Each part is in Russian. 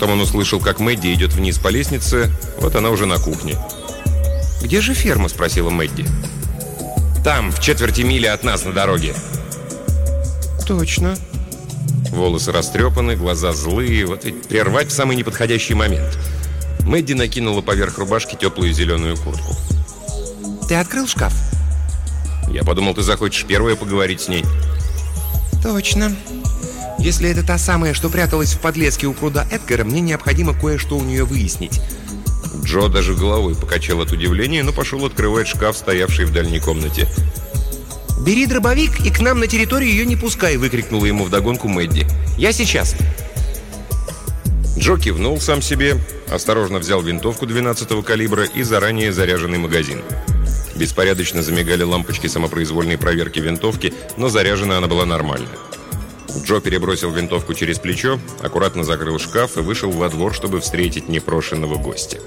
Потом он услышал, как Мэдди идет вниз по лестнице. Вот она уже на кухне. «Где же ферма?» – спросила Мэдди. «Там, в четверти мили от нас на дороге». «Точно». Волосы растрепаны, глаза злые. Вот ведь прервать в самый неподходящий момент. Мэдди накинула поверх рубашки теплую зеленую куртку. «Ты открыл шкаф?» «Я подумал, ты захочешь первая поговорить с ней». «Точно. Если это та самая, что пряталась в подлеске у пруда Эдгара, мне необходимо кое-что у нее выяснить». Джо даже головой покачал от удивления, но пошел открывать шкаф, стоявший в дальней комнате. «Бери дробовик и к нам на территорию ее не пускай!» — выкрикнула ему вдогонку Мэдди. «Я сейчас!» Джо кивнул сам себе, осторожно взял винтовку 12-го калибра и заранее заряженный магазин. Беспорядочно замигали лампочки самопроизвольной проверки винтовки, но заряжена она была нормально. Джо перебросил винтовку через плечо, аккуратно закрыл шкаф и вышел во двор, чтобы встретить непрошенного гостя.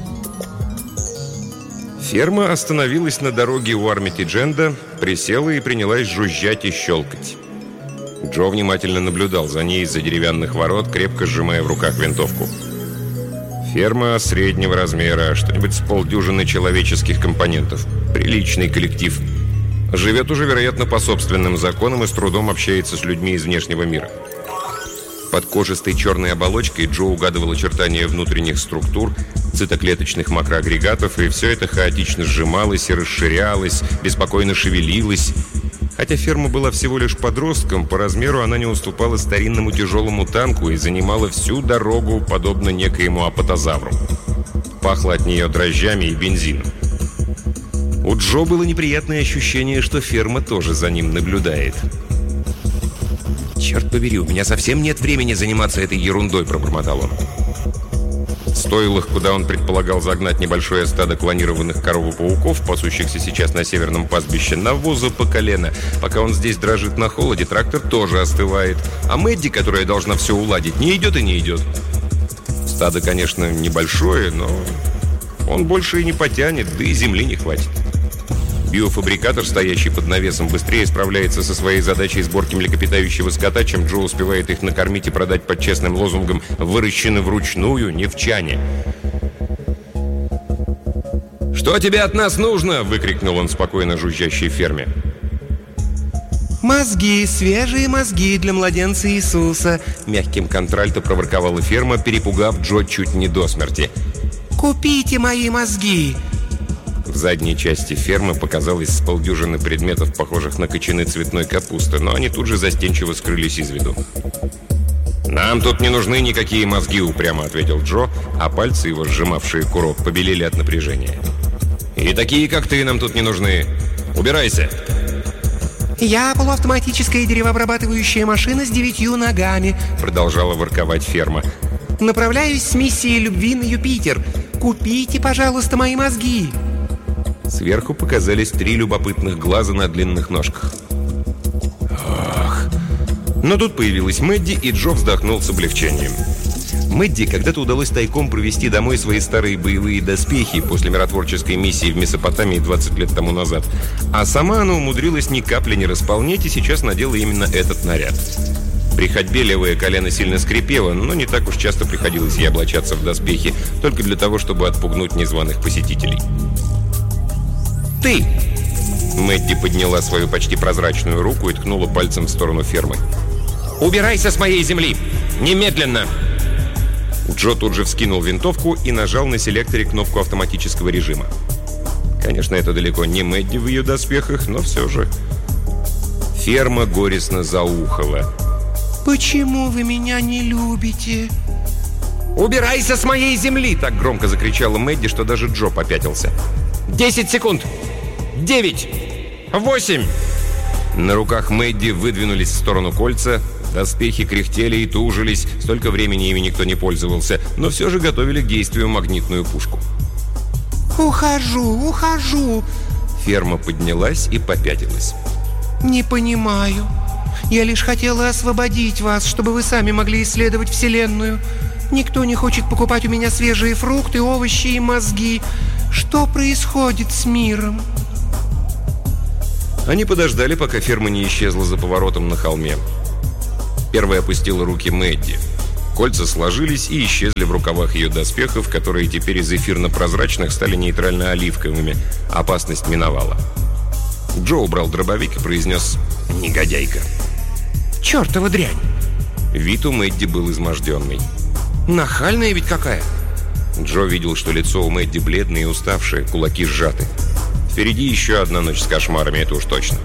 Ферма остановилась на дороге у Армитидженда, присела и принялась жужжать и щелкать. Джо внимательно наблюдал за ней из-за деревянных ворот, крепко сжимая в руках винтовку. Ферма среднего размера, что-нибудь с полдюжины человеческих компонентов. Приличный коллектив. Живет уже, вероятно, по собственным законам и с трудом общается с людьми из внешнего мира. Под кожистой черной оболочкой Джо угадывал очертания внутренних структур, цитоклеточных макроагрегатов, и все это хаотично сжималось и расширялось, беспокойно шевелилось. Хотя ферма была всего лишь подростком, по размеру она не уступала старинному тяжелому танку и занимала всю дорогу, подобно некоему апатозавру. Пахло от нее дрожжами и бензином. У Джо было неприятное ощущение, что ферма тоже за ним наблюдает. «Черт побери, у меня совсем нет времени заниматься этой ерундой», — пробормотал он. В стойлах, куда он предполагал загнать небольшое стадо клонированных коров и пауков, пасущихся сейчас на северном пастбище, навоза по колено. Пока он здесь дрожит на холоде, трактор тоже остывает. А Мэдди, которая должна все уладить, не идет и не идет. Стадо, конечно, небольшое, но он больше и не потянет, да и земли не хватит. Биофабрикатор, стоящий под навесом, быстрее справляется со своей задачей сборки млекопитающего скота, чем Джо успевает их накормить и продать под честным лозунгом «выращены вручную, не в чане». «Что тебе от нас нужно?» — выкрикнул он спокойно жужжащей ферме. «Мозги, свежие мозги для младенца Иисуса», — мягким контральто проворковала ферма, перепугав Джо чуть не до смерти. «Купите мои мозги!» В задней части фермы показалось с полдюжины предметов, похожих на кочаны цветной капусты, но они тут же застенчиво скрылись из виду. «Нам тут не нужны никакие мозги», — упрямо ответил Джо, а пальцы его, сжимавшие курок, побелели от напряжения. «И такие, как ты, нам тут не нужны. Убирайся!» «Я полуавтоматическая деревообрабатывающая машина с 9 ногами», — продолжала ворковать ферма. «Направляюсь с миссией любви на Юпитер. Купите, пожалуйста, мои мозги». Сверху показались 3 любопытных глаза на длинных ножках. Ах! Но тут появилась Мэдди, и Джо вздохнул с облегчением. Мэдди когда-то удалось тайком провести домой свои старые боевые доспехи после миротворческой миссии в Месопотамии 20 лет тому назад. А сама она умудрилась ни капли не располнеть и сейчас надела именно этот наряд. При ходьбе левое колено сильно скрипело, но не так уж часто приходилось ей облачаться в доспехи, только для того, чтобы отпугнуть незваных посетителей. «Ты!» Мэдди подняла свою почти прозрачную руку и ткнула пальцем в сторону фермы. «Убирайся с моей земли! Немедленно!» Джо тут же вскинул винтовку и нажал на селекторе кнопку автоматического режима. Конечно, это далеко не Мэдди в ее доспехах, но все же. Ферма горестно заухала. «Почему вы меня не любите?» «Убирайся с моей земли!» — так громко закричала Мэдди, что даже Джо попятился. 10 секунд! 9! 8! На руках Мэдди выдвинулись в сторону кольца. Доспехи кряхтели и тужились. Столько времени ими никто не пользовался, но все же готовили к действию магнитную пушку. Ухожу!» Ферма поднялась и попятилась. «Не понимаю. Я лишь хотела освободить вас, чтобы вы сами могли исследовать Вселенную. Никто не хочет покупать у меня свежие фрукты, овощи и мозги. Что происходит с миром?» Они подождали, пока ферма не исчезла за поворотом на холме. Первой опустила руки Мэдди. Кольца сложились и исчезли в рукавах ее доспехов, которые теперь из эфирно-прозрачных стали нейтрально-оливковыми. Опасность миновала. Джо убрал дробовик и произнес «Негодяйка». «Чертова дрянь!» Вид у Мэдди был изможденный. «Нахальная ведь какая!» Джо видел, что лицо у Мэдди бледное и уставшее, кулаки сжаты. Впереди еще одна ночь с кошмарами, это уж точно.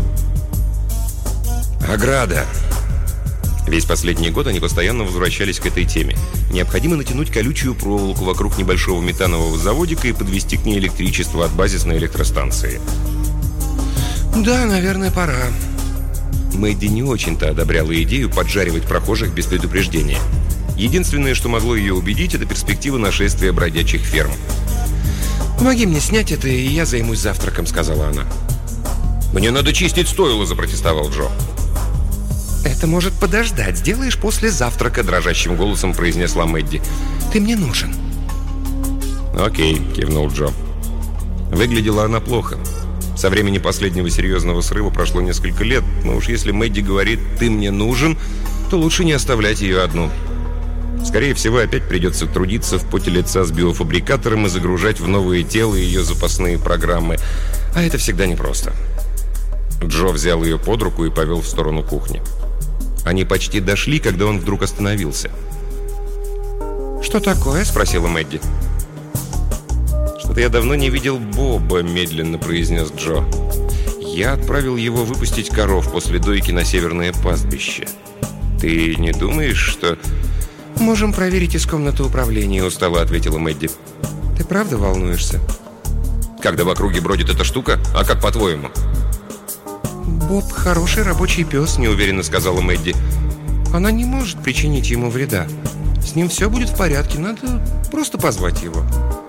Ограда. Весь последний год они постоянно возвращались к этой теме. Необходимо натянуть колючую проволоку вокруг небольшого метанового заводика и подвести к ней электричество от базисной электростанции. «Да, наверное, пора». Мэдди не очень-то одобряла идею поджаривать прохожих без предупреждения. Единственное, что могло ее убедить, это перспектива нашествия бродячих ферм. «Помоги мне снять это, и я займусь завтраком», — сказала она. «Мне надо чистить стойло», — запротестовал Джо. «Это может подождать. Сделаешь после завтрака», — дрожащим голосом произнесла Мэдди. «Ты мне нужен». «Окей», — кивнул Джо. Выглядела она плохо. Со времени последнего серьезного срыва прошло несколько лет, но уж если Мэдди говорит «ты мне нужен», то лучше не оставлять ее одну. Скорее всего, опять придется трудиться в поте лица с биофабрикатором и загружать в новое тело ее запасные программы. А это всегда непросто. Джо взял ее под руку и повел в сторону кухни. Они почти дошли, когда он вдруг остановился. «Что такое?» — спросила Мэдди. «Что-то я давно не видел Боба», — медленно произнес Джо. «Я отправил его выпустить коров после дойки на северное пастбище. Ты не думаешь, что...» «Можем проверить из комнаты управления», — устало ответила Мэдди. «Ты правда волнуешься?» «Когда в округе бродит эта штука? А как по-твоему?» «Боб хороший рабочий пес», — неуверенно сказала Мэдди. «Она не может причинить ему вреда. С ним все будет в порядке, надо просто позвать его».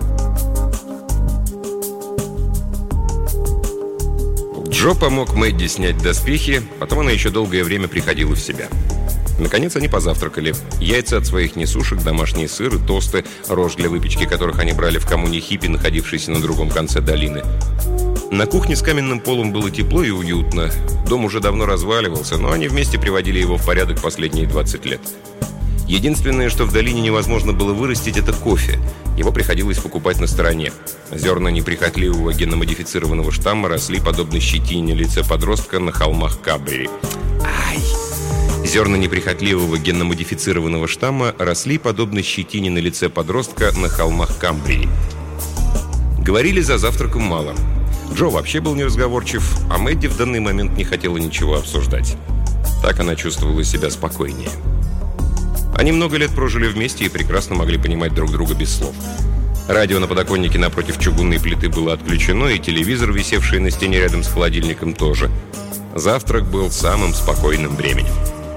Джо помог Мэдди снять доспехи, потом она еще долгое время приходила в себя. Наконец они позавтракали. Яйца от своих несушек, домашний сыр и тосты, рожь для выпечки которых они брали в коммуне хиппи, находившейся на другом конце долины. На кухне с каменным полом было тепло и уютно. Дом уже давно разваливался, но они вместе приводили его в порядок последние 20 лет. Единственное, что в долине невозможно было вырастить, это кофе. Его приходилось покупать на стороне. Зерна неприхотливого генномодифицированного штамма росли подобно щетине лица подростка на холмах Каббери. Зерна неприхотливого генномодифицированного штамма росли подобно щетине на лице подростка на холмах Камбрии. Говорили за завтраком мало. Джо вообще был неразговорчив, а Мэдди в данный момент не хотела ничего обсуждать. Так она чувствовала себя спокойнее. Они много лет прожили вместе и прекрасно могли понимать друг друга без слов. Радио на подоконнике напротив чугунной плиты было отключено, и телевизор, висевший на стене рядом с холодильником, тоже. Завтрак был самым спокойным временем.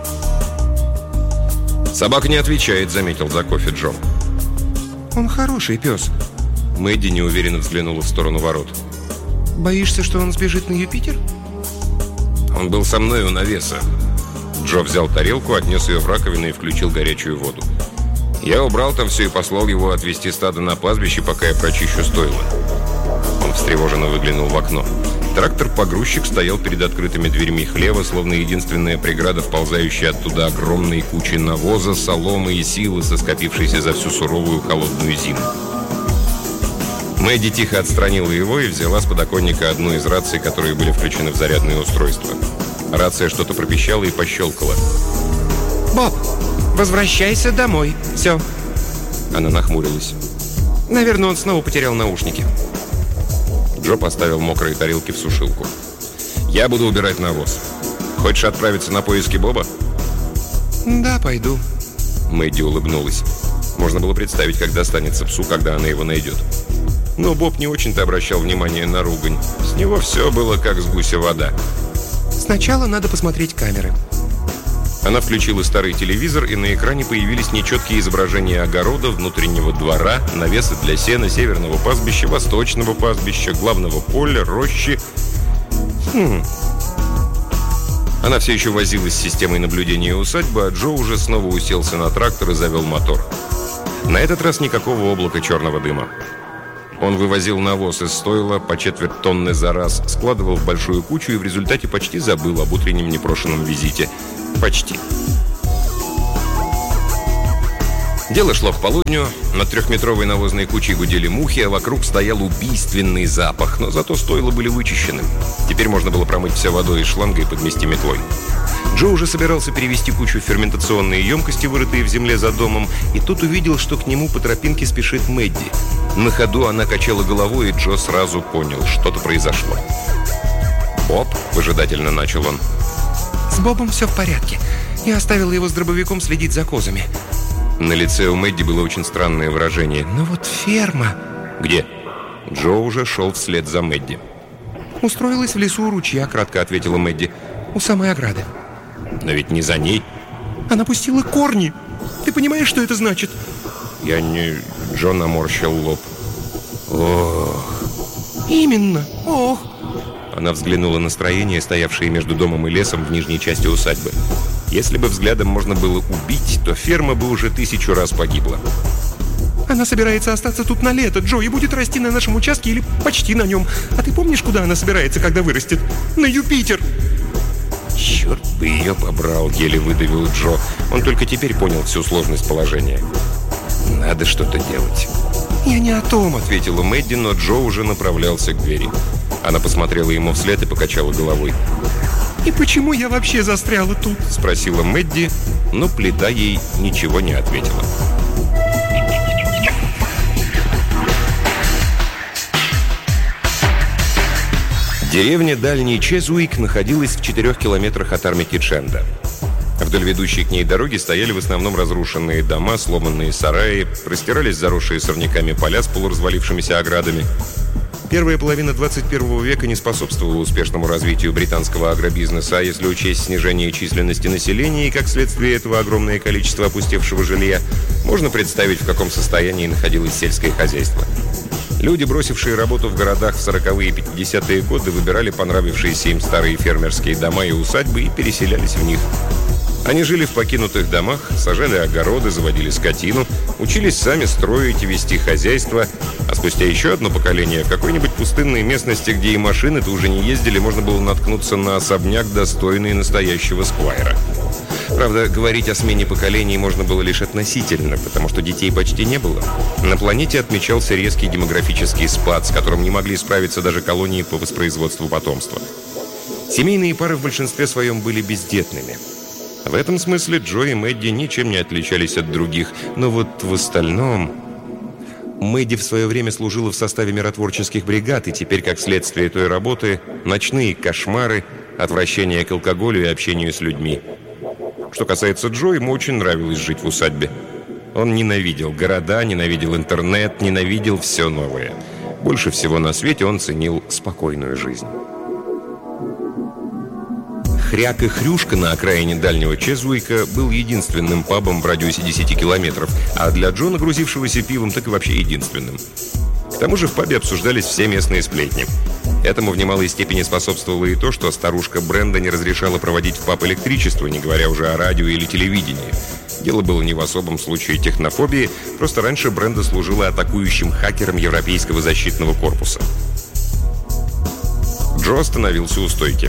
«Собака не отвечает», — заметил за кофе Джо. «Он хороший пес». Мэдди неуверенно взглянула в сторону ворот. «Боишься, что он сбежит на Юпитер?» «Он был со мной у навеса». Джо взял тарелку, отнес ее в раковину и включил горячую воду. «Я убрал там все и послал его отвезти стадо на пастбище, пока я прочищу стойло». Он встревоженно выглянул в окно. Трактор-погрузчик стоял перед открытыми дверьми хлева, словно единственная преграда, вползающая оттуда огромные кучи навоза, соломы и силы, соскопившейся за всю суровую холодную зиму. Мэдди тихо отстранила его и взяла с подоконника одну из раций, которые были включены в зарядное устройство. Рация что-то пропищала и пощелкала. «Боб, возвращайся домой. Все». Она нахмурилась. «Наверное, он снова потерял наушники». Джо поставил мокрые тарелки в сушилку. «Я буду убирать навоз. Хочешь отправиться на поиски Боба?» «Да, пойду». Мэдди улыбнулась. Можно было представить, как достанется псу, когда она его найдет. Но Боб не очень-то обращал внимание на ругань. С него все было как с гуся вода. «Сначала надо посмотреть камеры». Она включила старый телевизор, и на экране появились нечеткие изображения огорода, внутреннего двора, навеса для сена, северного пастбища, восточного пастбища, главного поля, рощи. Она все еще возилась с системой наблюдения усадьбы, а Джо уже снова уселся на трактор и завел мотор. На этот раз никакого облака черного дыма. Он вывозил навоз из стойла по 1/4 тонны за раз, складывал в большую кучу и в результате почти забыл об утреннем непрошенном визите. Почти. Дело шло к полудню, над 3-метровой навозной кучей гудели мухи, а вокруг стоял убийственный запах, но зато стойла были вычищены. Теперь можно было промыть все водой из шланга и подмести метлой. Джо уже собирался перевести кучу в ферментационные емкости, вырытые в земле за домом, и тут увидел, что к нему по тропинке спешит Мэдди. На ходу она качала головой, и Джо сразу понял, что-то произошло. «Боб?» – выжидательно начал он. «С Бобом все в порядке. Я оставила его с дробовиком следить за козами». На лице у Мэдди было очень странное выражение. «Но вот ферма...» «Где?» Джо уже шел вслед за Мэдди. «Устроилась в лесу у ручья», — кратко ответила Мэдди. «У самой ограды». «Но ведь не за ней». «Она пустила корни. Ты понимаешь, что это значит?» «Я не...» Джо наморщил лоб. «Ох...» «Именно. Ох...» Она взглянула на строение, стоявшее между домом и лесом в нижней части усадьбы. Если бы взглядом можно было убить, то ферма бы уже 1000 раз погибла. «Она собирается остаться тут на лето, Джо, и будет расти на нашем участке или почти на нем. А ты помнишь, куда она собирается, когда вырастет? На Юпитер!» «Черт бы ее побрал!» — еле выдавил Джо. Он только теперь понял всю сложность положения. «Надо что-то делать». «Я не о том», — ответила Мэдди, но Джо уже направлялся к двери. Она посмотрела ему вслед и покачала головой. «И почему я вообще застряла тут?» — спросила Мэдди, но плита ей ничего не ответила. Деревня Дальний Чезуик находилась в 4 километрах от Армитидженда. Вдоль ведущей к ней дороги стояли в основном разрушенные дома, сломанные сараи, простирались заросшие сорняками поля с полуразвалившимися оградами. Первая половина 21 века не способствовала успешному развитию британского агробизнеса, а если учесть снижение численности населения и, как следствие этого, огромное количество опустевшего жилья, можно представить, в каком состоянии находилось сельское хозяйство. Люди, бросившие работу в городах в 40-е и 50-е годы, выбирали понравившиеся им старые фермерские дома и усадьбы и переселялись в них. Они жили в покинутых домах, сажали огороды, заводили скотину, учились сами строить и вести хозяйство, а спустя еще одно поколение в какой-нибудь пустынной местности, где и машины-то уже не ездили, можно было наткнуться на особняк, достойный настоящего сквайра. Правда, говорить о смене поколений можно было лишь относительно, потому что детей почти не было. На планете отмечался резкий демографический спад, с которым не могли справиться даже колонии по воспроизводству потомства. Семейные пары в большинстве своем были бездетными. В этом смысле Джо и Мэдди ничем не отличались от других, но вот в остальном... Мэдди в свое время служила в составе миротворческих бригад, и теперь, как следствие той работы, ночные кошмары, отвращение к алкоголю и общению с людьми. Что касается Джо, ему очень нравилось жить в усадьбе. Он ненавидел города, ненавидел интернет, ненавидел все новое. Больше всего на свете он ценил спокойную жизнь. «Хряк и Хрюшка» на окраине Дальнего Чезуика был единственным пабом в радиусе 10 километров, а для Джо, нагрузившегося пивом, так и вообще единственным. К тому же в пабе обсуждались все местные сплетни. Этому в немалой степени способствовало и то, что старушка Бренда не разрешала проводить в паб электричество, не говоря уже о радио или телевидении. Дело было не в особом случае технофобии, просто раньше Бренда служила атакующим хакером Европейского защитного корпуса. Джо остановился у стойки.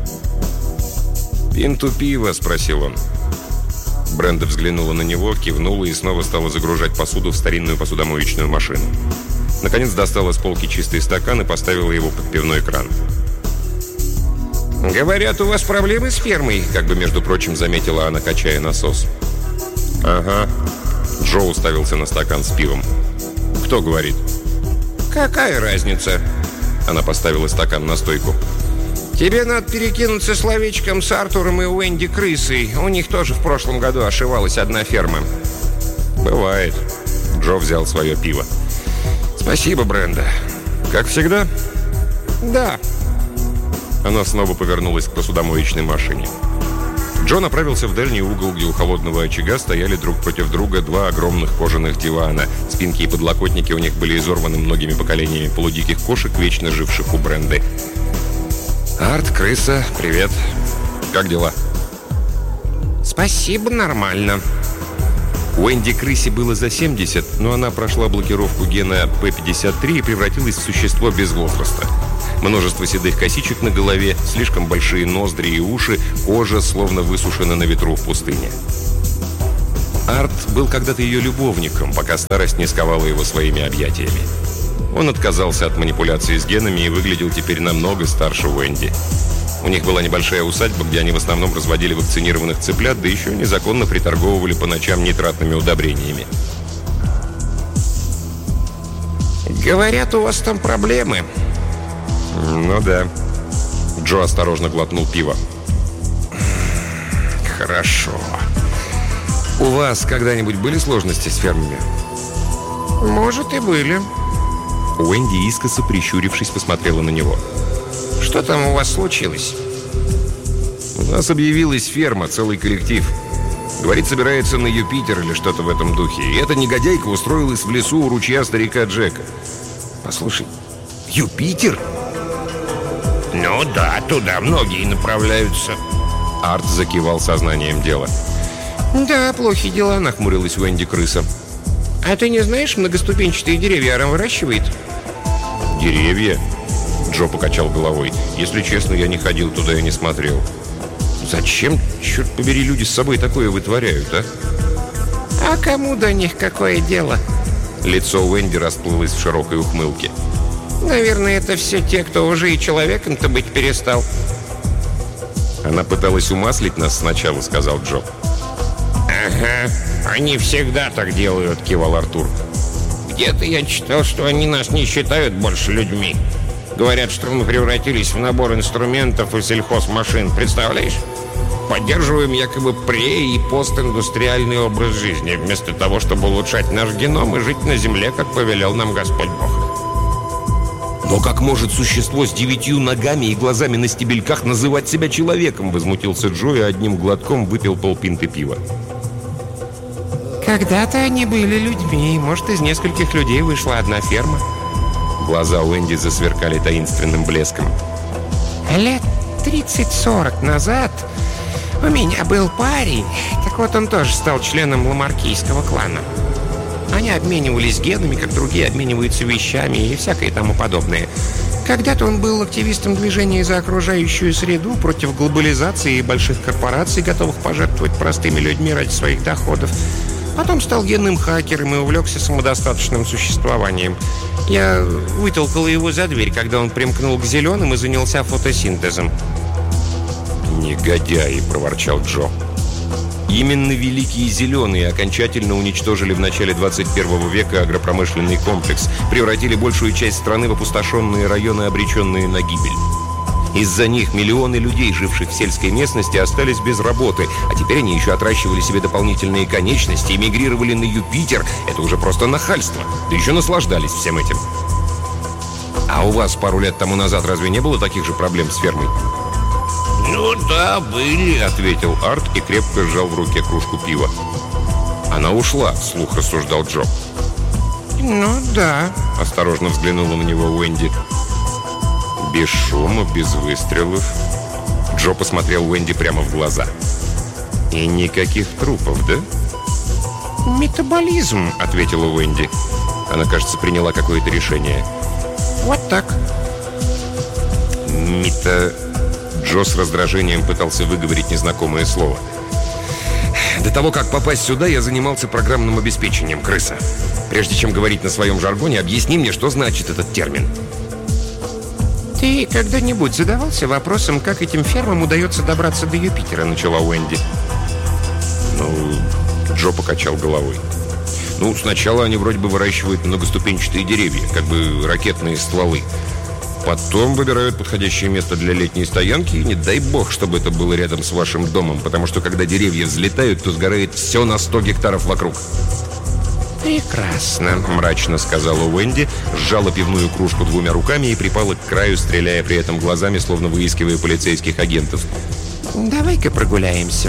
«Пинту пива?» – спросил он. Бренда взглянула на него, кивнула и снова стала загружать посуду в старинную посудомоечную машину. Наконец достала с полки чистый стакан и поставила его под пивной кран. «Говорят, у вас проблемы с фермой», – как бы, между прочим, заметила она, качая насос. «Ага». Джо уставился на стакан с пивом. «Кто говорит?» «Какая разница?» Она поставила стакан на стойку. «Тебе надо перекинуться словечком с Артуром и Уэнди Крысой. У них тоже в прошлом году ошивалась одна ферма». «Бывает». Джо взял свое пиво. «Спасибо, Бренда. Как всегда?» «Да». Она снова повернулась к посудомоечной машине. Джо направился в дальний угол, где у холодного очага стояли друг против друга два огромных кожаных дивана. Спинки и подлокотники у них были изорваны многими поколениями полудиких кошек, вечно живших у Бренды. «Арт, крыса, привет. Как дела?» «Спасибо, нормально». Уэнди Крысе было за 70, но она прошла блокировку гена P53 и превратилась в существо без возраста. Множество седых косичек на голове, слишком большие ноздри и уши, кожа словно высушена на ветру в пустыне. Арт был когда-то ее любовником, пока старость не сковала его своими объятиями. Он отказался от манипуляции с генами и выглядел теперь намного старше Уэнди. У них была небольшая усадьба, где они в основном разводили вакцинированных цыплят, да еще незаконно приторговывали по ночам нитратными удобрениями. «Говорят, у вас там проблемы». «Ну да». Джо осторожно глотнул пиво. «Хорошо. У вас когда-нибудь были сложности с фермами?» «Может, и были». Уэнди, искоса прищурившись, посмотрела на него. «Что там у вас случилось?» «У нас объявилась ферма, целый коллектив. Говорит, собирается на Юпитер или что-то в этом духе. И эта негодяйка устроилась в лесу у ручья старика Джека». «Послушай, Юпитер?» «Ну да, туда многие направляются». Арт закивал сознанием дела. «Да, плохие дела», — нахмурилась Уэнди крыса. «А ты не знаешь, многоступенчатые деревья Арам выращивает?» «Деревья?» Джо покачал головой. «Если честно, я не ходил туда и не смотрел. Зачем, черт побери, люди с собой такое вытворяют, а?» «А кому до них какое дело?» Лицо Уэнди расплылось в широкой ухмылке. «Наверное, это все те, кто уже и человеком-то быть перестал». «Она пыталась умаслить нас сначала», — сказал Джо. «Ага, они всегда так делают», — кивал Артур. «Где-то я читал, что они нас не считают больше людьми. Говорят, что мы превратились в набор инструментов и сельхозмашин. Представляешь? Поддерживаем якобы пре- и постиндустриальный образ жизни, вместо того, чтобы улучшать наш геном и жить на земле, как повелел нам Господь Бог». «Но как может существо с 9 ногами и глазами на стебельках называть себя человеком?» — возмутился Джо и одним глотком выпил полпинты пива. «Когда-то они были людьми. Может, из нескольких людей вышла одна ферма». Глаза Уэнди засверкали таинственным блеском. «Лет 30-40 назад у меня был парень. Так вот, он тоже стал членом ламаркийского клана. Они обменивались генами, как другие обмениваются вещами и всякое тому подобное. Когда-то он был активистом движения за окружающую среду, против глобализации и больших корпораций, готовых пожертвовать простыми людьми ради своих доходов. Потом стал генным хакером и увлекся самодостаточным существованием. Я вытолкал его за дверь, когда он примкнул к зеленым и занялся фотосинтезом». «Негодяи!» — проворчал Джо. Именно Великие Зеленые окончательно уничтожили в начале 21 века агропромышленный комплекс, превратили большую часть страны в опустошенные районы, обреченные на гибель. Из-за них миллионы людей, живших в сельской местности, остались без работы, а теперь они еще отращивали себе дополнительные конечности, эмигрировали на Юпитер. Это уже просто нахальство. Да еще наслаждались всем этим. А у вас пару лет тому назад разве не было таких же проблем с фермой? «Ну да, были», — ответил Арт и крепко сжал в руке кружку пива. «Она ушла», — вслух рассуждал Джо. «Ну да», — осторожно взглянула на него Уэнди. «Без шума, без выстрелов». Джо посмотрел Уэнди прямо в глаза. «И никаких трупов, да?» «Метаболизм», — ответила Уэнди. Она, кажется, приняла какое-то решение. «Вот так». Джо с раздражением пытался выговорить незнакомое слово. «До того, как попасть сюда, я занимался программным обеспечением, крыса. Прежде чем говорить на своем жаргоне, объясни мне, что значит этот термин». «Ты когда-нибудь задавался вопросом, как этим фермам удается добраться до Юпитера?» — начала Уэнди. Джо покачал головой. Сначала они вроде бы выращивают многоступенчатые деревья, как бы ракетные стволы. Потом выбирают подходящее место для летней стоянки, и не дай бог, чтобы это было рядом с вашим домом, потому что когда деревья взлетают, то сгорает все на 100 гектаров вокруг. «Прекрасно», — мрачно сказала Уэнди, сжала пивную кружку 2 руками и припала к краю, стреляя при этом глазами, словно выискивая полицейских агентов. «Давай-ка прогуляемся».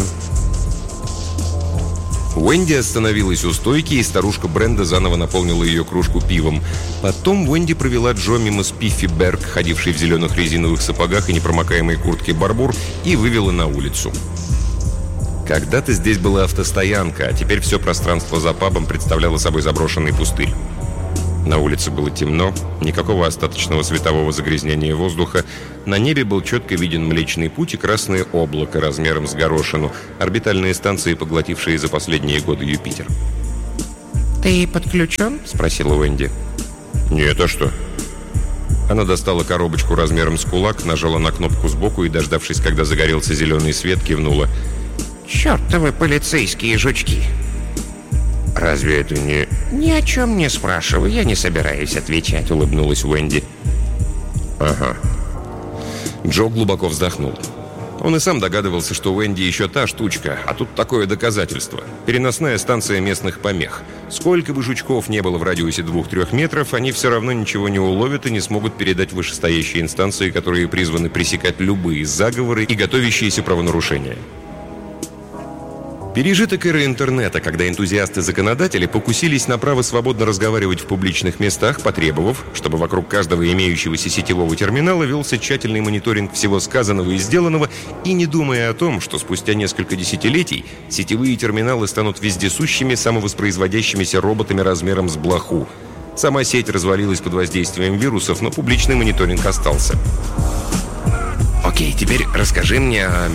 Уэнди остановилась у стойки, и старушка Бренда заново наполнила ее кружку пивом. Потом Уэнди провела Джо мимо Спиффи Берг, ходившей в зеленых резиновых сапогах и непромокаемой куртке Барбур, и вывела на улицу. Когда-то здесь была автостоянка, а теперь все пространство за пабом представляло собой заброшенный пустырь. На улице было темно, никакого остаточного светового загрязнения воздуха. На небе был четко виден Млечный Путь и красное облако размером с горошину, орбитальные станции, поглотившие за последние годы Юпитер. «Ты подключен?» — спросила Уэнди. «Нет, а что?» Она достала коробочку размером с кулак, нажала на кнопку сбоку и, дождавшись, когда загорелся зеленый свет, кивнула. «Чертовы полицейские жучки!» «Разве это не...» «Ни о чем не спрашиваю, я не собираюсь отвечать», — улыбнулась Уэнди. «Ага». Джо глубоко вздохнул. Он и сам догадывался, что Уэнди еще та штучка, а тут такое доказательство. Переносная станция местных помех. Сколько бы жучков не было в радиусе 2-3 метров, они все равно ничего не уловят и не смогут передать вышестоящие инстанции, которые призваны пресекать любые заговоры и готовящиеся правонарушения. Пережиток эры интернета, когда энтузиасты-законодатели покусились на право свободно разговаривать в публичных местах, потребовав, чтобы вокруг каждого имеющегося сетевого терминала велся тщательный мониторинг всего сказанного и сделанного, и не думая о том, что спустя несколько десятилетий сетевые терминалы станут вездесущими самовоспроизводящимися роботами размером с блоху. Сама сеть развалилась под воздействием вирусов, но публичный мониторинг остался. Окей, теперь расскажи мне о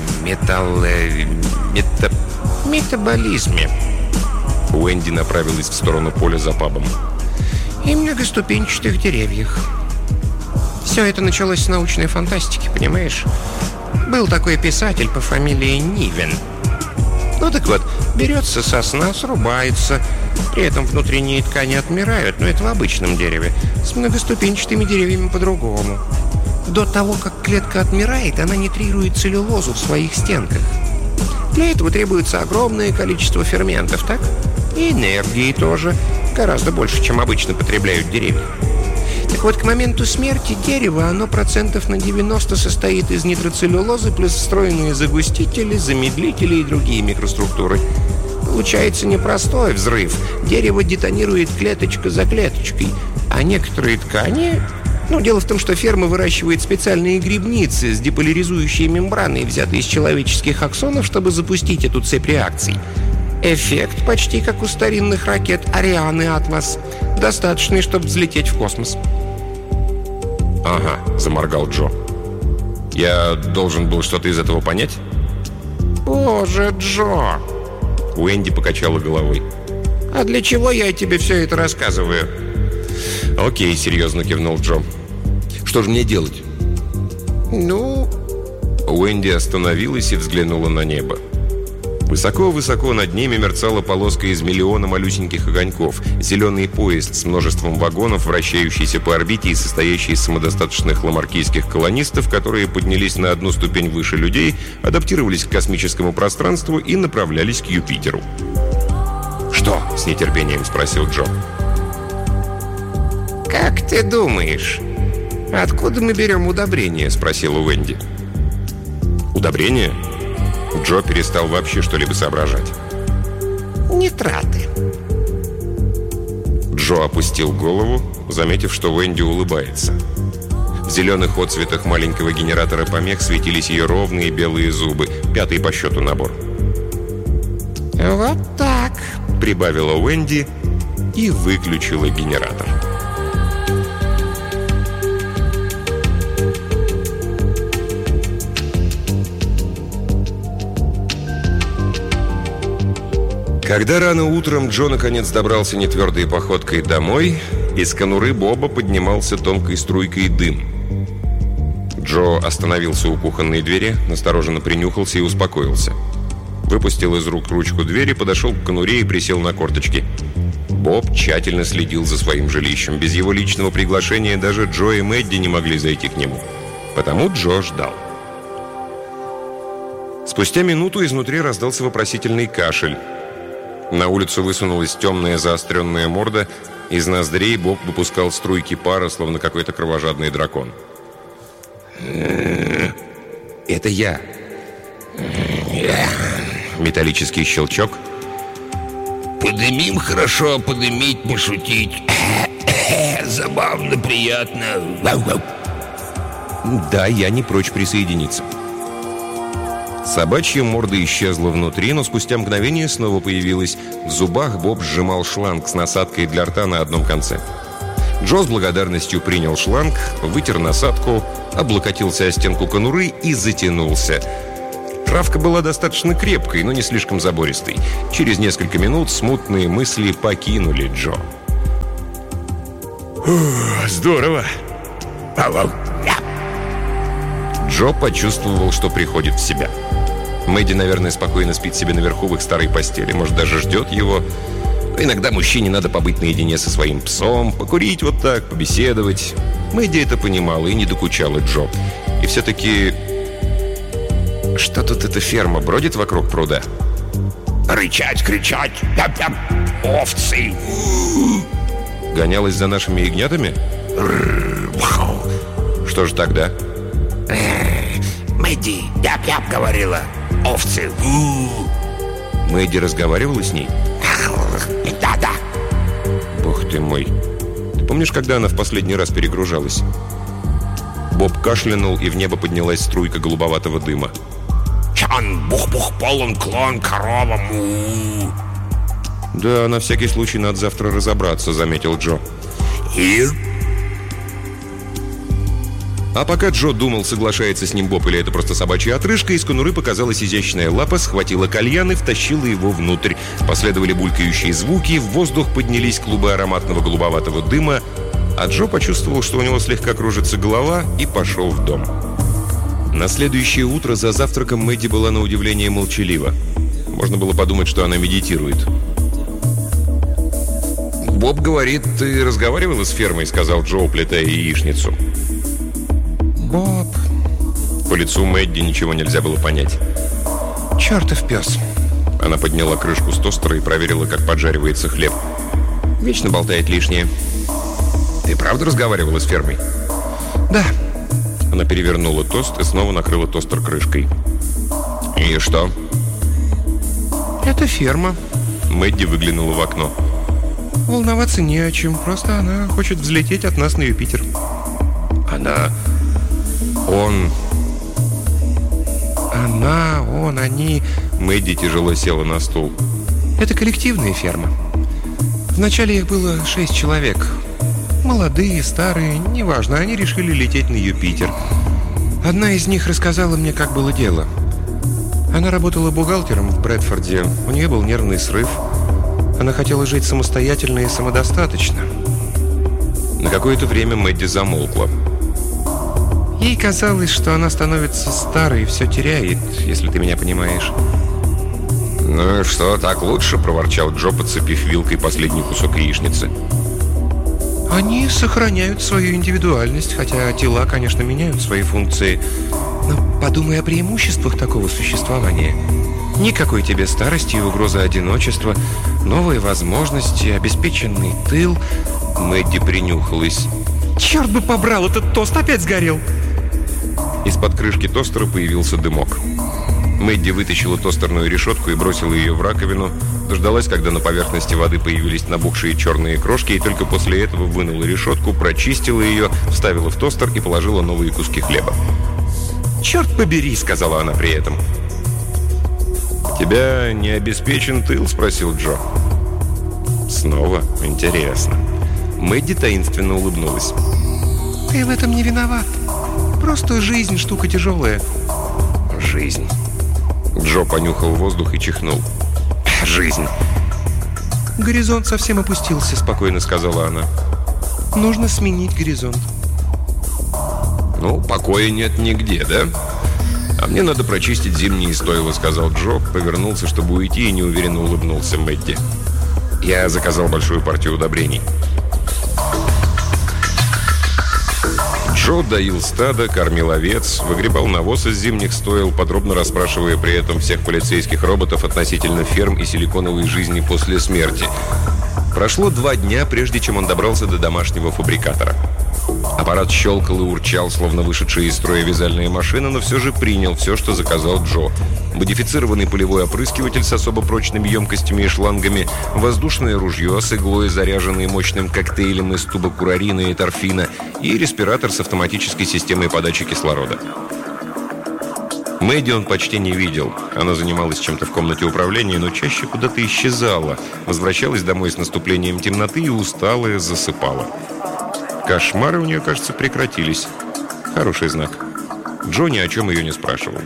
метаболизме. Уэнди направилась в сторону поля за пабом. И многоступенчатых деревьях. Все это началось с научной фантастики, понимаешь? Был такой писатель по фамилии Нивен. Ну так вот, берется сосна, срубается. При этом внутренние ткани отмирают, но это в обычном дереве. С многоступенчатыми деревьями по-другому. До того, как клетка отмирает, она нитрирует целлюлозу в своих стенках. Для этого требуется огромное количество ферментов, так? И энергии тоже. Гораздо больше, чем обычно потребляют деревья. Так вот, к моменту смерти дерева оно процентов на 90 состоит из нитроцеллюлозы плюс встроенные загустители, замедлители и другие микроструктуры. Получается непростой взрыв. Дерево детонирует клеточка за клеточкой. А некоторые ткани... дело в том, что ферма выращивает специальные грибницы с деполяризующей мембраной, взятые из человеческих аксонов, чтобы запустить эту цепь реакций. Эффект почти как у старинных ракет «Ариан» и «Атлас». Достаточный, чтобы взлететь в космос. «Ага», — заморгал Джо. «Я должен был что-то из этого понять?» «Боже, Джо!» Уэнди покачала головой. «А для чего я тебе все это рассказываю?» «Окей», — серьезно кивнул Джо. «Что же мне делать?» Уэнди остановилась и взглянула на небо. Высоко-высоко над ними мерцала полоска из миллиона малюсеньких огоньков, зеленый поезд с множеством вагонов, вращающийся по орбите и состоящий из самодостаточных ламаркийских колонистов, которые поднялись на одну ступень выше людей, адаптировались к космическому пространству и направлялись к Юпитеру. «Что?» — с нетерпением спросил Джо. «Как ты думаешь, откуда мы берем удобрения?» — спросила Уэнди. «Удобрения?» Джо перестал вообще что-либо соображать. «Нитраты». Джо опустил голову, заметив, что Уэнди улыбается. В зеленых отцветах маленького генератора помех светились ее ровные белые зубы, 5-й по счету набор. «Вот так», — прибавила Уэнди и выключила генератор. Когда рано утром Джо наконец добрался нетвердой походкой домой, из конуры Боба поднимался тонкой струйкой дым. Джо остановился у кухонной двери, настороженно принюхался и успокоился. Выпустил из рук ручку двери, подошел к конуре и присел на корточки. Боб тщательно следил за своим жилищем. Без его личного приглашения даже Джо и Мэдди не могли зайти к нему. Потому Джо ждал. Спустя минуту изнутри раздался вопросительный кашель. На улицу высунулась темная заостренная морда. Из ноздрей Боб выпускал струйки пара, словно какой-то кровожадный дракон. «Это я». Металлический щелчок. «Подымим хорошо, а подымить, пошутить. Забавно, приятно. «Да, я не прочь присоединиться». Собачья морда исчезла внутри, но спустя мгновение снова появилась. В зубах Боб сжимал шланг с насадкой для рта на одном конце. Джо с благодарностью принял шланг, вытер насадку, облокотился о стенку конуры и затянулся. Травка была достаточно крепкой, но не слишком забористой. Через несколько минут смутные мысли покинули Джо. Здорово. Джо почувствовал, что приходит в себя. Мэдди, наверное, спокойно спит себе наверху в их старой постели. Может, даже ждет его. Но иногда мужчине надо побыть наедине со своим псом, покурить вот так, побеседовать. Мэдди это понимала и не докучала Джо. И все-таки... Что тут эта ферма бродит вокруг пруда? Рычать, кричать. Тяп-тяп. Овцы. Гонялась за нашими ягнятами? Что же тогда? Мэдди, тяп-тяп говорила. Овцы. Мэдди разговаривала с ней? Да-да. Бог ты мой. Ты помнишь, когда она в последний раз перегружалась? Боб кашлянул, и в небо поднялась струйка голубоватого дыма. Чан, бух-бух, полон клон, корова, му. Да, на всякий случай надо завтра разобраться, заметил Джо. И? А пока Джо думал, соглашается с ним Боб или это просто собачья отрыжка, из конуры показалась изящная лапа, схватила кальян и втащила его внутрь. Последовали булькающие звуки, в воздух поднялись клубы ароматного голубоватого дыма, а Джо почувствовал, что у него слегка кружится голова, и пошел в дом. На следующее утро за завтраком Мэдди была на удивление молчалива. Можно было подумать, что она медитирует. «Боб говорит, ты разговаривала с фермой?» — сказал Джо, уплетая яичницу. Боб. По лицу Мэдди ничего нельзя было понять. Чертов пес. Она подняла крышку с тостера и проверила, как поджаривается хлеб. Вечно болтает лишнее. Ты правда разговаривала с фермой? Да. Она перевернула тост и снова накрыла тостер крышкой. И что? Это ферма. Мэдди выглянула в окно. Волноваться не о чем. Просто она хочет взлететь от нас на Юпитер. Она... Он... Она, он, они... Мэдди тяжело села на стул. Это коллективная ферма. Вначале их было 6 человек. Молодые, старые, неважно. Они решили лететь на Юпитер. Одна из них рассказала мне, как было дело. Она работала бухгалтером в Брэдфорде. У нее был нервный срыв. Она хотела жить самостоятельно и самодостаточно. На какое-то время Мэдди замолкла. Ей казалось, что она становится старой и все теряет, если ты меня понимаешь. «Ну и что, так лучше?» – проворчал Джо, подцепив вилкой последний кусок яичницы. Они сохраняют свою индивидуальность, хотя тела, конечно, меняют свои функции. Но подумай о преимуществах такого существования. Никакой тебе старости и угрозы одиночества, новые возможности, обеспеченный тыл. Мэдди принюхалась. Черт бы побрал, этот тост опять сгорел! Из-под крышки тостера появился дымок. Мэдди вытащила тостерную решетку и бросила ее в раковину, дождалась, когда на поверхности воды появились набухшие черные крошки, и только после этого вынула решетку, прочистила ее, вставила в тостер и положила новые куски хлеба. «Черт побери!» — сказала она при этом. «У тебя не обеспечен тыл?» — спросил Джо. «Снова? Интересно». Мэдди таинственно улыбнулась. «Ты в этом не виноват. Просто жизнь штука тяжелая». «Жизнь». Джо понюхал воздух и чихнул. «Жизнь». «Горизонт совсем опустился», — спокойно сказала она. «Нужно сменить горизонт». «Ну, покоя нет нигде, да? А мне надо прочистить зимние стойла», — сказал Джо, повернулся, чтобы уйти, и неуверенно улыбнулся Мэдди. «Я заказал большую партию удобрений». Джо доил стадо, кормил овец, выгребал навоз из зимних стойл, подробно расспрашивая при этом всех полицейских роботов относительно ферм и силиконовой жизни после смерти. Прошло 2 дня, прежде чем он добрался до домашнего фабрикатора. Аппарат щелкал и урчал, словно вышедшая из строя вязальная машина, но все же принял все, что заказал Джо. Модифицированный полевой опрыскиватель с особо прочными емкостями и шлангами, воздушное ружье с иглой, заряженное мощным коктейлем из тубокурарина и торфина, и респиратор с автоматической системой подачи кислорода. Мэдди он почти не видел. Она занималась чем-то в комнате управления, но чаще куда-то исчезала. Возвращалась домой с наступлением темноты и усталая засыпала. Кошмары у нее, кажется, прекратились. Хороший знак. Джо ни о чем ее не спрашивал.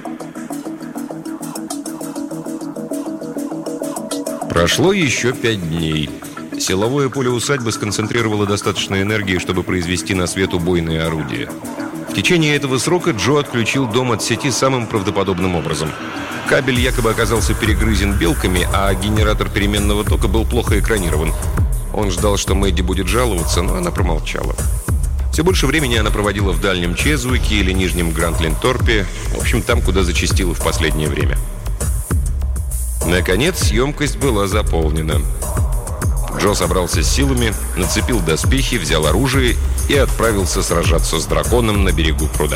Прошло еще 5 дней. Силовое поле усадьбы сконцентрировало достаточно энергии, чтобы произвести на свет убойные орудия. В течение этого срока Джо отключил дом от сети самым правдоподобным образом. Кабель якобы оказался перегрызен белками, а генератор переменного тока был плохо экранирован. Он ждал, что Мэдди будет жаловаться, но она промолчала. Все больше времени она проводила в Дальнем Чезуике или Нижнем Гранд-Ленторпе, в общем, там, куда зачастила в последнее время. Наконец, емкость была заполнена. Джо собрался с силами, нацепил доспехи, взял оружие и отправился сражаться с драконом на берегу пруда.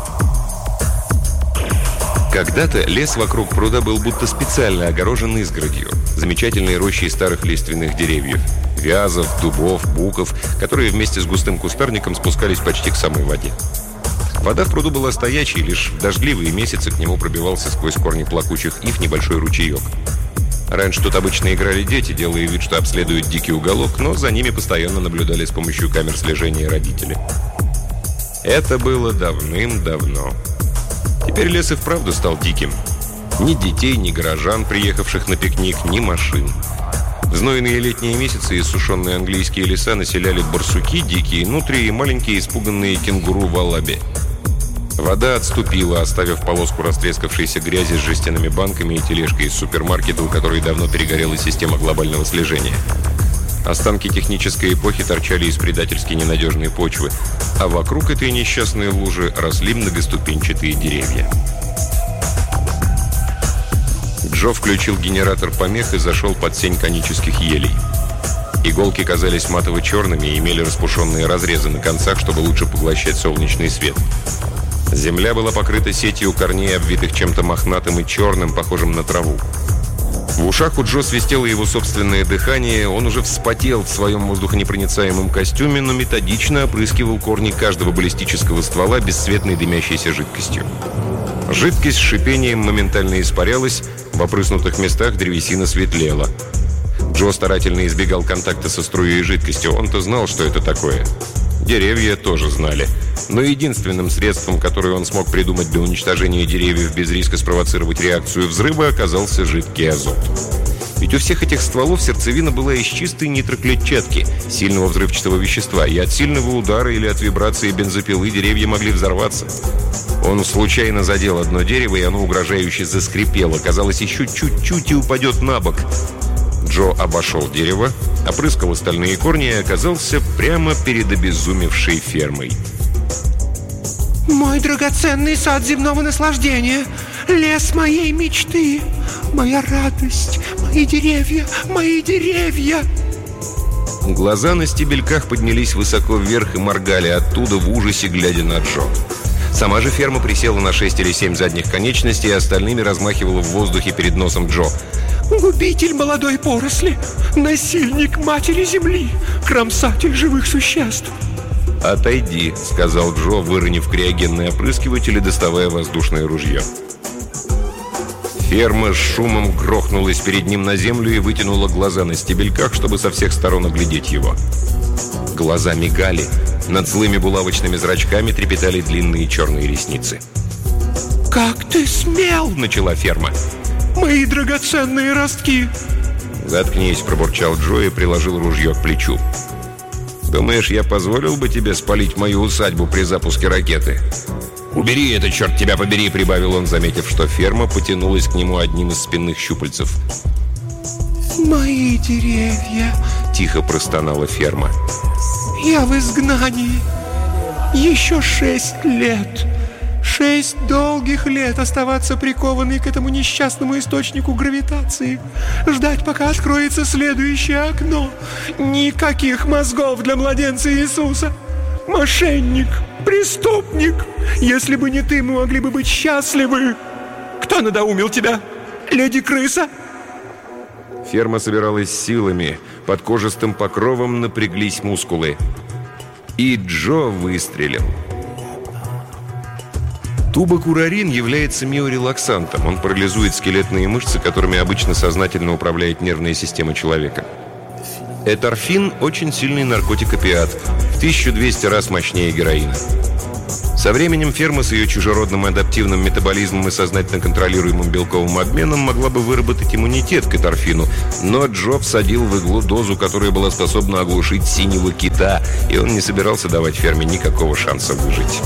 Когда-то лес вокруг пруда был будто специально огорожен изгородью, замечательной рощей старых лиственных деревьев, вязов, дубов, буков, которые вместе с густым кустарником спускались почти к самой воде. Вода в пруду была стоячей, лишь в дождливые месяцы к нему пробивался сквозь корни плакучих ив небольшой ручеек. Раньше тут обычно играли дети, делая вид, что обследуют дикий уголок, но за ними постоянно наблюдали с помощью камер слежения родители. Это было давным-давно. Теперь лес и вправду стал диким. Ни детей, ни горожан, приехавших на пикник, ни машин. В знойные летние месяцы иссушенные английские леса населяли барсуки, дикие нутрии и маленькие испуганные кенгуру-валаби. Вода отступила, оставив полоску растрескавшейся грязи с жестяными банками и тележкой из супермаркета, у которой давно перегорела система глобального слежения. Останки технической эпохи торчали из предательски ненадежной почвы, а вокруг этой несчастной лужи росли многоступенчатые деревья. Джо включил генератор помех и зашел под сень конических елей. Иголки казались матово-черными и имели распушенные разрезы на концах, чтобы лучше поглощать солнечный свет. Земля была покрыта сетью корней, обвитых чем-то мохнатым и черным, похожим на траву. В ушах у Джо свистело его собственное дыхание, он уже вспотел в своем воздухонепроницаемом костюме, но методично опрыскивал корни каждого баллистического ствола бесцветной дымящейся жидкостью. Жидкость с шипением моментально испарялась, в опрыснутых местах древесина светлела. Джо старательно избегал контакта со струей жидкости, он-то знал, что это такое. Деревья тоже знали. Но единственным средством, которое он смог придумать для уничтожения деревьев без риска спровоцировать реакцию взрыва, оказался жидкий азот. Ведь у всех этих стволов сердцевина была из чистой нитроклетчатки, сильного взрывчатого вещества, и от сильного удара или от вибрации бензопилы деревья могли взорваться. Он случайно задел одно дерево, и оно угрожающе заскрипело. Казалось, еще чуть-чуть и упадет на бок. Джо обошел дерево, опрыскал остальные корни и оказался прямо перед обезумевшей фермой. Мой драгоценный сад земного наслаждения, лес моей мечты, моя радость, мои деревья, мои деревья. Глаза на стебельках поднялись высоко вверх и моргали оттуда в ужасе, глядя на Джо. Сама же ферма присела на 6 или 7 задних конечностей и остальными размахивала в воздухе перед носом Джо. Губитель молодой поросли, насильник матери земли, кромсатель живых существ. «Отойди», — сказал Джо, выронив криогенный опрыскиватель и доставая воздушное ружье. Ферма с шумом грохнулась перед ним на землю и вытянула глаза на стебельках, чтобы со всех сторон оглядеть его. Глаза мигали, над злыми булавочными зрачками трепетали длинные черные ресницы. «Как ты смел!» — начала ферма. «Мои драгоценные ростки!» «Заткнись», — пробурчал Джо и приложил ружье к плечу. «Думаешь, я позволил бы тебе спалить мою усадьбу при запуске ракеты?» «Убери это, черт тебя побери!» — прибавил он, заметив, что ферма потянулась к нему одним из спинных щупальцев. «Мои деревья!» — тихо простонала ферма. «Я в изгнании! Еще 6 лет! 6 долгих лет оставаться прикованной к этому несчастному источнику гравитации. Ждать, пока откроется следующее окно. Никаких мозгов для младенца Иисуса. Мошенник, преступник. Если бы не ты, мы могли бы быть счастливы. Кто надоумил тебя? Леди-крыса?» Ферма собиралась силами. Под кожистым покровом напряглись мускулы. И Джо выстрелил. Тубокурарин является миорелаксантом. Он парализует скелетные мышцы, которыми обычно сознательно управляет нервная система человека. Эторфин – очень сильный наркотик-опиат, в 1200 раз мощнее героина. Со временем ферма с ее чужеродным адаптивным метаболизмом и сознательно контролируемым белковым обменом могла бы выработать иммунитет к эторфину, но Джо всадил в иглу дозу, которая была способна оглушить синего кита, и он не собирался давать ферме никакого шанса выжить.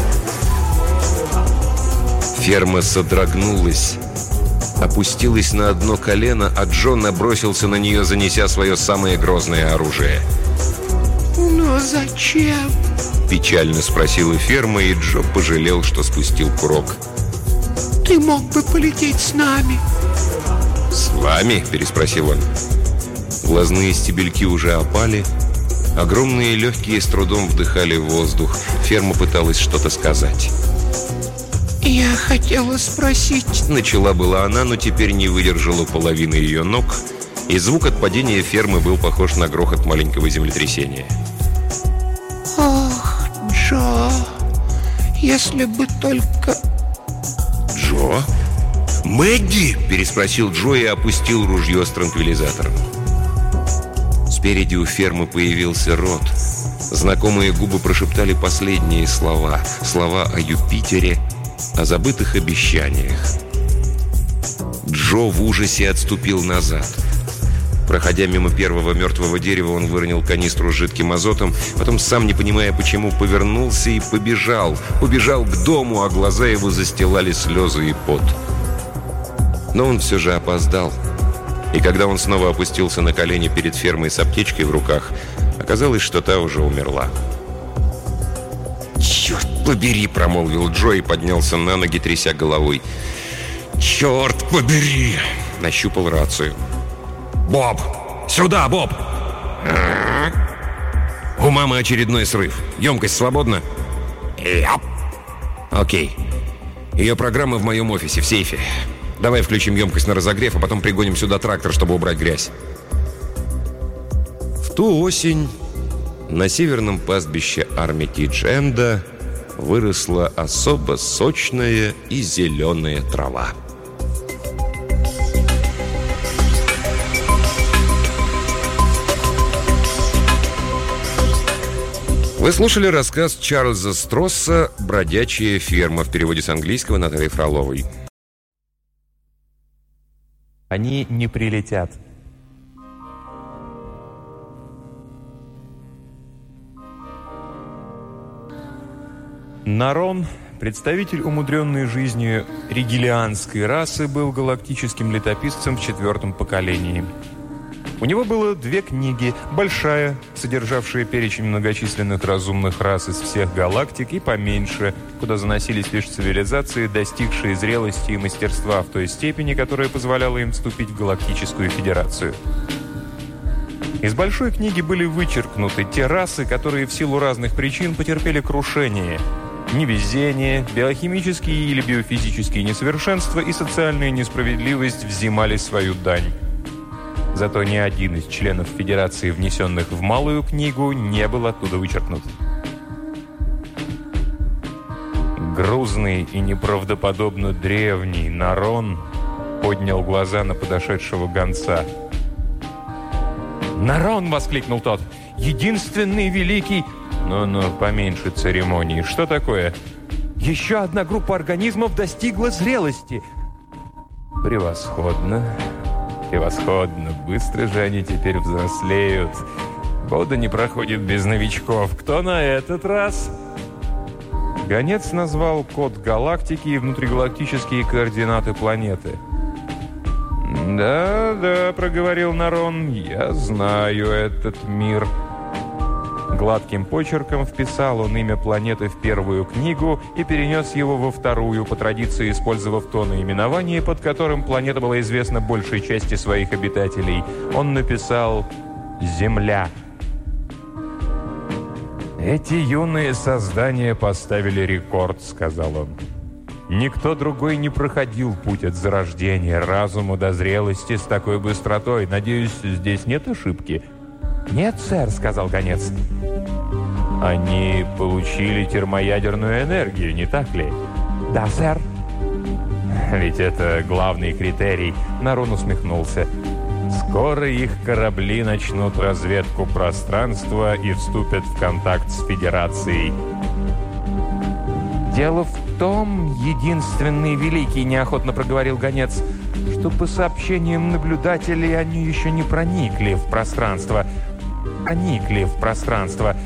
Ферма содрогнулась, опустилась на одно колено, а Джо набросился на нее, занеся свое самое грозное оружие. «Но зачем?» — печально спросила ферма, и Джо пожалел, что спустил курок. «Ты мог бы полететь с нами». «С вами?» — переспросил он. Глазные стебельки уже опали, огромные легкие с трудом вдыхали воздух. Ферма пыталась что-то сказать. «Я хотела спросить...» Начала была она, но теперь не выдержала половины ее ног, и звук от падения фермы был похож на грохот маленького землетрясения. «Ох, Джо, если бы только...» «Джо? Мэдди?» – переспросил Джо и опустил ружье с транквилизатором. Спереди у фермы появился Рот. Знакомые губы прошептали последние слова. Слова о Юпитере, о забытых обещаниях. Джо в ужасе отступил назад. Проходя мимо первого мертвого дерева, он выронил канистру с жидким азотом, потом, сам не понимая почему, повернулся и побежал. Убежал к дому, а глаза его застилали слезы и пот. Но он все же опоздал. И когда он снова опустился на колени перед фермой с аптечкой в руках, оказалось, что та уже умерла. «Черт побери!» – промолвил Джо и поднялся на ноги, тряся головой. «Черт побери!» – нащупал рацию. «Боб! Сюда, Боб!» «У мамы очередной срыв. Емкость свободна?» Яп. «Окей. Ее программа в моем офисе, в сейфе. Давай включим емкость на разогрев, а потом пригоним сюда трактор, чтобы убрать грязь». В ту осень на северном пастбище Армитидж-Энда выросла особо сочная и зеленая трава. Вы слушали рассказ Чарльза Стросса «Бродячая ферма», в переводе с английского Натальи Фроловой. Они не прилетят. Нарон, представитель умудренной жизнью ригелианской расы, был галактическим летописцем в 4-м поколении. У него было 2 книги. Большая, содержавшая перечень многочисленных разумных рас из всех галактик, и поменьше, куда заносились лишь цивилизации, достигшие зрелости и мастерства в той степени, которая позволяла им вступить в Галактическую Федерацию. Из большой книги были вычеркнуты те расы, которые в силу разных причин потерпели крушение. Невезение, биохимические или биофизические несовершенства и социальная несправедливость взимали свою дань. Зато ни один из членов Федерации, внесенных в Малую книгу, не был оттуда вычеркнут. Грузный и неправдоподобно древний Нарон поднял глаза на подошедшего гонца. «Нарон!» — воскликнул тот. «Единственный великий...» «Ну-ну, поменьше церемонии. Что такое?» «Еще одна группа организмов достигла зрелости». «Превосходно. Превосходно. Быстро же они теперь взрослеют. Года не проходит без новичков. Кто на этот раз?» Гонец назвал код галактики и внутригалактические координаты планеты. «Да, — проговорил Нарон, — я знаю этот мир». Гладким почерком вписал он имя планеты в 1-ю книгу и перенес его во 2-ю, по традиции использовав то наименование, под которым планета была известна большей части своих обитателей. Он написал «Земля». «Эти юные создания поставили рекорд», — сказал он. «Никто другой не проходил путь от зарождения разума до зрелости с такой быстротой. Надеюсь, здесь нет ошибки?» «Нет, сэр», — сказал гонец. «Они получили термоядерную энергию, не так ли?» «Да, сэр». «Ведь это главный критерий», — Нарон усмехнулся. Скоро их корабли начнут разведку пространства и вступят в контакт с Федерацией. «Дело в том, единственный великий, — неохотно проговорил гонец, — что по сообщениям наблюдателей они еще не проникли в пространство.